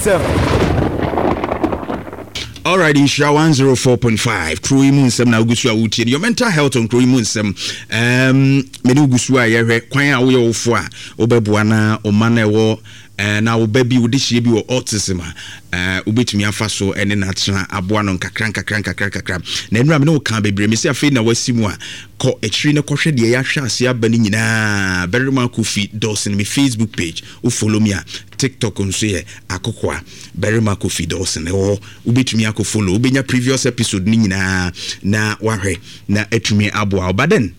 Alright, Isha 104.5. Crew Moon Sem na Ugusua Uti. Your mental health on Crew Moon Sem. Many Ugusua Yere, Kwaya Uyo Fwa, Obebuana, Omane wo. Na wo baby wo de hie bi wo autism ubetumi afa so ene na tena aboa no kakra na enura me no ka bebre me se afi na wasimu a ko etri ne kohwe de ya hwe ase aba ni nyina Berima Kofi Dawson me Facebook page wo follow me a TikTok nso ye akokwa Berima Kofi Dawson wo ubetumi akofollow ubenya previous episode ni nyina na wahwe na etumi aboa obaden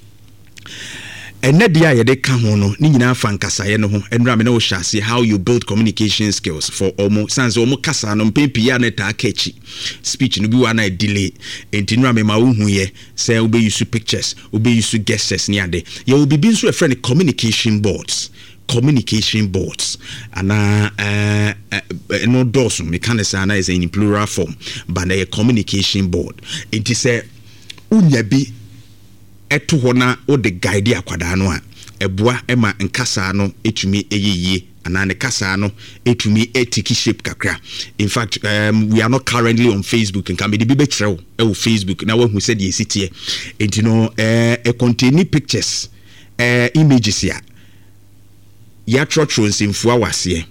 Enedia yede ka ho no ni nyina fa nkasaye no ho enra me na wo hyase how you build communication skills for sans omo kasa no mpempi ya na ta kachi speech no bi wa na delay entinra me ma wo hu ye say we be use pictures we be use gestures ni ade ye will be nso a friend communication boards ana no dosu mechanism na is in plural form but a communication board it is a unya bi eto hona o de guide akwada no a eboa ema nkasa no etumi eyeye ana ne kasa no etumi etiki shape kakra. In fact we are not currently on Facebook and can be be betrel Facebook na who said ye sitie enti no contain pictures images ya trotro nsimfua wase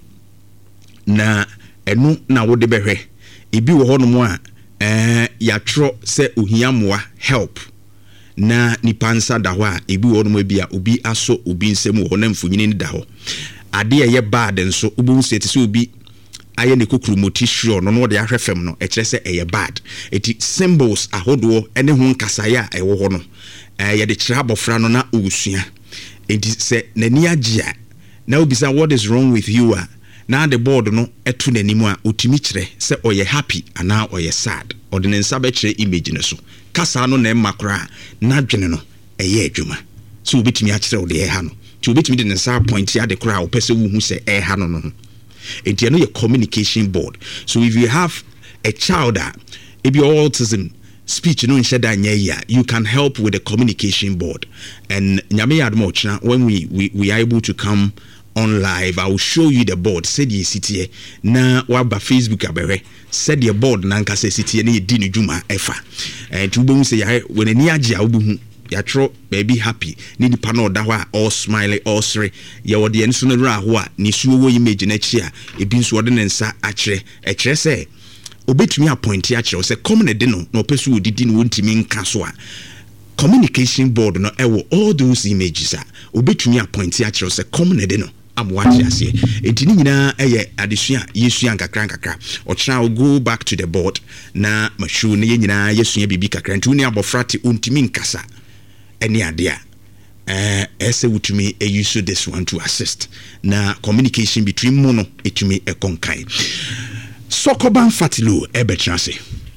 na enu na wo de behwe ebi wo hono mu a ya tro se ohiamoa help na nipansa da ho a ebi wo no mu bia obi aso obi nsem wo na mfunyini ni da ho ade ye bad nso obi seti se obi aye ne kokuru motisho no no de ahwefem no ekire se eye bad eti symbols ahodo ene ho nkasaya ewo ho no ye de kire abofra no na ogusua enti se nani agea na obisa what is wrong with you na the board no etu nanimu a otimi kire se oye happy ana oye sad ordinance sabe kire image ne so kasa no na makra na dwene no eye adwuma so obetimi akire wo de ha no ti obetimi de nsa point ya de kra wo pese wo hu se ha no no enti no your communication board. So if you have a child if your autism speech no nsheda nya you can help with the communication board. And nyame yadmo when we are able to come on live, I will show you the board. Said ye city na waba Facebook abewe said your board na nka se city na ye di ne dwuma efa to be say ya when ani age a obehu ya tro baby happy ni nipa na oda ho a all smile all sre ye wode enso no ra ho a ni suo wo image na chi a ebi nso wode ne nsa akire ekire se obetumi appoint ya kire se come de no na opesu odidi no wontimi nka so a communication board no ewo all those images a obetumi appoint ya kire se come de no amwachi ase entini nyina eye adesua yesua nkakra o try go back to the board na mashu ne nyina yesua bibi kakra ntuni abofrate ontimi nkasa eni ade a ese wutumi use this one to assist na communication between mono etumi ekonkai sokoban fatilo ebetrase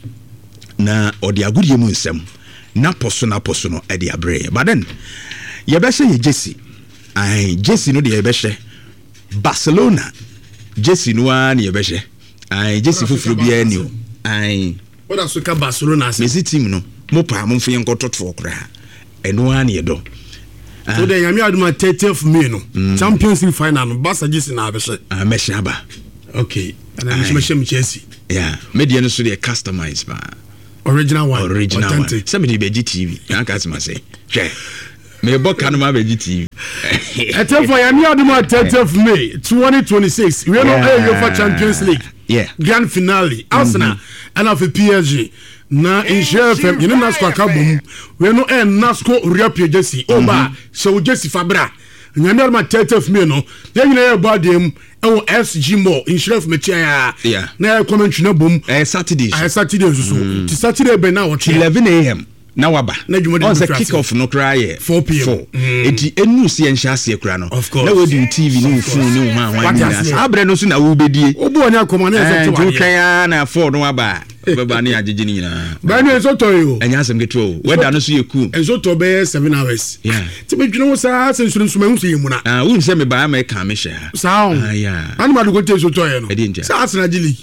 na odi agudie mu nsem na poso no edi abre but then yebese ye Jesse no de yebese Barcelona Jesse no an yebese Jesse fufuru bia ni o what else ka Barcelona say Messi team no mo pa mo mfe nkototo kra eno an yedo so the yami aduma 30th May no Champions League final no Barca Jesse na abese mesha ba okay and I'm sure Chelsea yeah media no so dey customize ba original one authentic somebody be GTV yan ka sima say hwe me boka no ma be GTV etem for yami aduma 30th May 2026 we no UEFA Champions League grand finale Arsenal and of PSG na insure fm you know nasco akabum we no nasco Real Jesse oba so Jesse Fabra nyame ma 30th May no ye nyina ye badem SG Mall insure fm chia na comment na bom Saturday so ti Saturday be na watch 11 a.m. na waba on the kick off no cry 4 p.m. eti enu si enhase kura no na we do TV no phone no ha abre no so na wo bedie obu oni akoma na se to twa na 4 no waba baba na agege ni nyina ba no so to yo enyasem geto weda no so yeku enso to be 7 hours ti be dwene wo sa sensunsuma hu so yemuna wo nse me ba ma ka me hye sa anu ma do go te so to yo no sa Arsenal league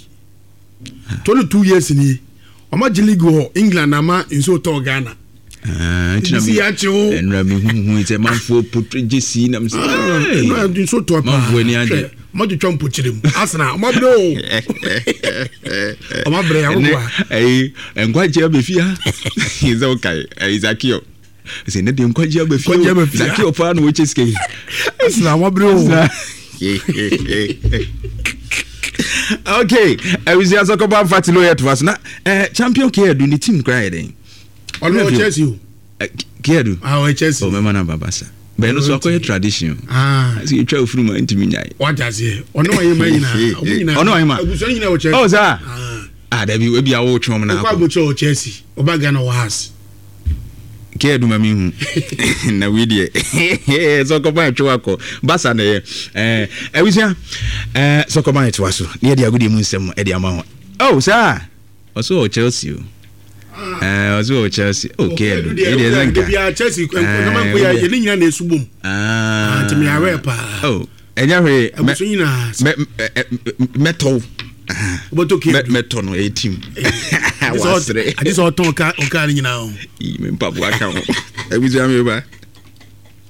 22 years ni Oma Jiligo England ama inso to Ghana. Tinami enra me hu ite manfo put Jesse na mse. Inso to apa. Manfo ni anje. mo de twom pochirem asna mo bre o mo bre ya wo enkwaje abefia is okay Zakio say ne de enkwaje abefia Zakio pa no weche ske asna mo bre o okay we are talking about Fatilo yet was na champion Kedu ni team cry den ono Chelsea Kedu Chelsea o mema na babasa but no so akoye tradition see you try ofuru ma ntimi nyai what does he ono ayi ma ono ayi ma abuso nyina o Chelsea oh za da bi we bia wo twom na ko abuso Chelsea obaga na wo has Kedu mami hu na we die so ko ba twa ko basa na ye ewisia so ko ba twa so ne dia agudi mu nsem e dia ma ho oh sa oso Chelsea ozo Chelsea okay it is anka bia Chelsea na man ko ya ye nyina na esubom ntimi awe pa oh enya hwe abuso nyina metal botoki metal no 18 I just saw ton ka nyina o me mpabu aka ho ebuzi ame ba